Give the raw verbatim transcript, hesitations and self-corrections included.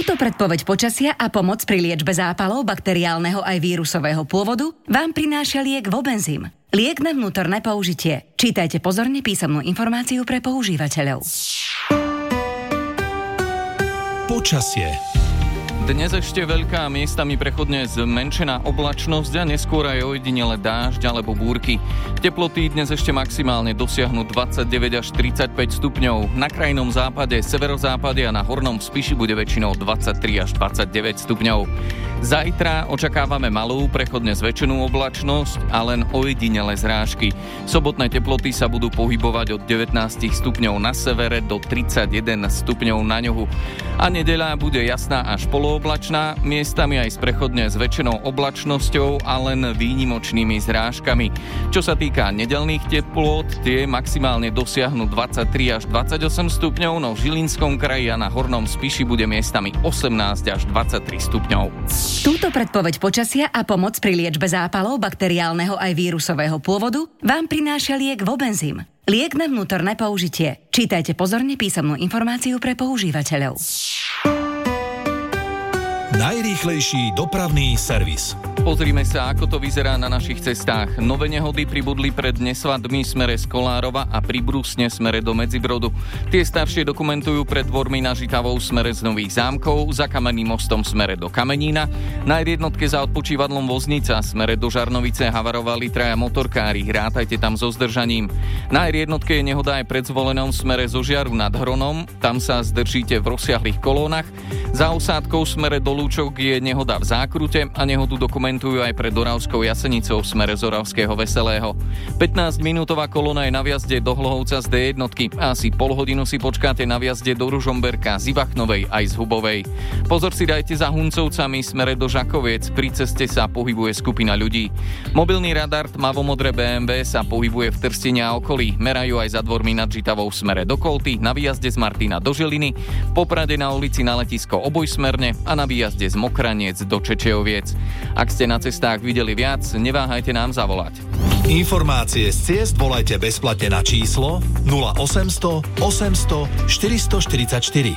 Túto predpoveď počasia a pomoc pri liečbe zápalov bakteriálneho aj vírusového pôvodu vám prináša liek Vobenzym. Liek na vnútorné použitie. Čítajte pozorne písomnú informáciu pre používateľov. Počasie. Dnes ešte veľká, miestami prechodne zmenšená oblačnosť a neskôr aj ojedinele dážď alebo búrky. Teploty dnes ešte maximálne dosiahnu dvadsaťdeväť až tridsaťpäť stupňov. Na krajnom západe, severozápade a na hornom Spiši bude väčšinou dvadsaťtri až dvadsaťdeväť stupňov. Zajtra očakávame malú, prechodne zväčšenú oblačnosť a len ojedinele zrážky. Sobotné teploty sa budú pohybovať od devätnásť stupňov na severe do tridsaťjeden stupňov na juhu. A nedeľa bude jasná až polooblačná, miestami aj s prechodne zväčšenou oblačnosťou a len výnimočnými zrážkami. Čo sa týka nedeľných teplôt, tie maximálne dosiahnu dvadsaťtri až dvadsaťosem stupňov, no v Žilinskom kraji a na hornom Spiši bude miestami osemnásť až dvadsaťtri stupňov. Túto predpoveď počasia a pomoc pri liečbe zápalov bakteriálneho aj vírusového pôvodu vám prináša liek Vobenzym. Liek na vnútorné použitie. Čítajte pozorne písomnú informáciu pre používateľov. Najrýchlejší dopravný servis. Pozrime sa, ako to vyzerá na našich cestách. Nové nehody pribudli pred Nesvadmi smere z Kolárova a pri Brusne smere do Medzibrodu. Tie staršie dokumentujú pred dvormi na Žitavou smere z Nových Zámkov, za Kamenným mostom smere do Kamenína. Na er jednotke za odpočívadlom Voznica smere do Žarnovice havarovali traja motorkári, rátajte tam so zdržaním. Na er jednotke je nehoda aj pred Zvolenom smere zo Žiaru nad Hronom, tam sa zdržíte v rozsiahlých kolónach. Za Osádkou smere do Lúčok je nehoda v Zákrute a nehodu dokumentujú aj pred Oravskou Jasenicou v smere z Oravského Veselého. pätnásťminútová kolóna je na vjazde do Hlohovca z dé jednotky a asi pol hodinu si počkáte na vjazde do Ružomberka z Ivachnovej aj z Hubovej. Pozor si dajte za Huncovcami smere do Žakoviec, pri ceste sa pohybuje skupina ľudí. Mobilný radar tmavomodré bé em vé sa pohybuje v Trstine a okolí, merajú aj za dvormi nad Žitavou smere do Kolty, na výjazde z Martina do Žiliny, v Poprade na ulici na letisko obojsmerne a na výjazde z Mokranec do Čečejoviec. Ak ste na cestách videli viac, neváhajte nám zavolať. Informácie z ciest volajte bezplatne na číslo nula osemsto osemsto štyristoštyridsaťštyri.